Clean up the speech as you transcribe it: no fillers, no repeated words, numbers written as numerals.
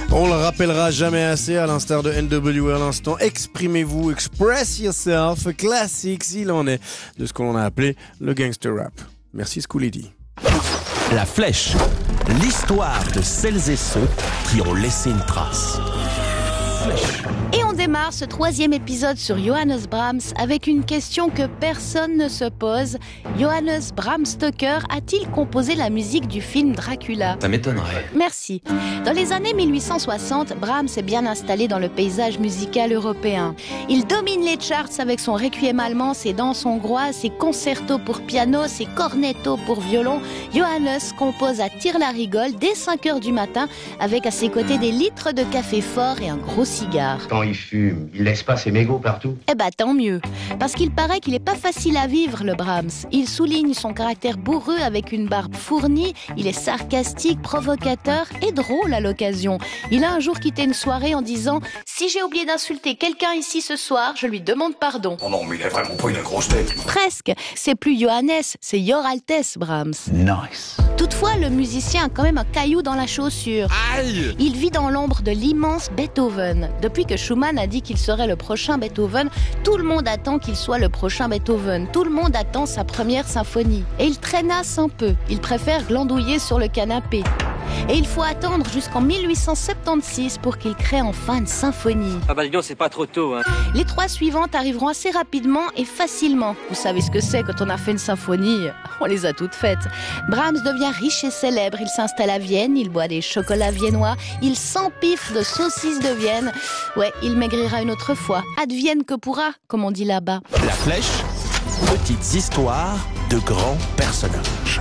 On le rappellera jamais assez, à l'instar de NWA à l'instant. Exprimez-vous, express yourself, classique s'il en est, de ce qu'on a appelé le gangster rap. Merci Schooly D. La Flèche, l'histoire de celles et ceux qui ont laissé une trace. Et on démarre ce 3e épisode sur Johannes Brahms avec une question que personne ne se pose. Johannes Bram Stoker a-t-il composé la musique du film Dracula ? Ça m'étonnerait. Merci. Dans les années 1860, Brahms est bien installé dans le paysage musical européen. Il domine les charts avec son requiem allemand, ses danses hongroises, ses concertos pour piano, ses cornettos pour violon. Johannes compose à tire-la-rigole dès 5h du matin avec à ses côtés des litres de café fort et un gros cigare. Quand il fume, il laisse pas ses mégots partout. Eh ben tant mieux, parce qu'il paraît qu'il est pas facile à vivre, le Brahms. Il souligne son caractère bourreux avec une barbe fournie, il est sarcastique, provocateur et drôle à l'occasion. Il a un jour quitté une soirée en disant « Si j'ai oublié d'insulter quelqu'un ici ce soir, je lui demande pardon. » Oh non, mais il a vraiment pas une grosse tête. Presque, c'est plus Johannes, c'est Your Altesse Brahms. Nice. Toutefois, le musicien a quand même un caillou dans la chaussure. Aïe! Il vit dans l'ombre de l'immense Beethoven. Depuis que Schumann a dit qu'il serait le prochain Beethoven, tout le monde attend qu'il soit le prochain Beethoven. Tout le monde attend sa première symphonie. Et il traînasse un peu. Il préfère glandouiller sur le canapé. Et il faut attendre jusqu'en 1876 pour qu'il crée enfin une symphonie. Ah bah dis donc, c'est pas trop tôt, hein. Les 3 suivantes arriveront assez rapidement et facilement. Vous savez ce que c'est quand on a fait une symphonie, on les a toutes faites. Brahms devient riche et célèbre, il s'installe à Vienne, il boit des chocolats viennois, il s'empiffe de saucisses de Vienne. Ouais, il maigrira une autre fois. Advienne que pourra, comme on dit là-bas. La Flèche, petites histoires de grands personnages.